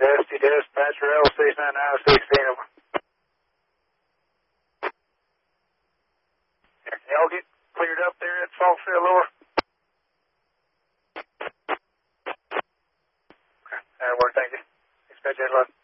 Dusty Dispatcher L69916 over. Can y'all get cleared up there at Saltfield Lower? Okay, that'll work, thank you. Expect you,